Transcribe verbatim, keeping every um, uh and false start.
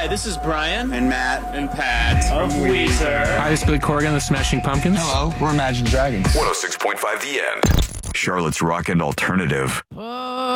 Hi, this is Brian. And Matt. And Pat. Of Weezer. Hi, this is Billy Corgan, the Smashing Pumpkins. Hello, we're Imagine Dragons. one oh six point five The End. Charlotte's Rockin' Alternative.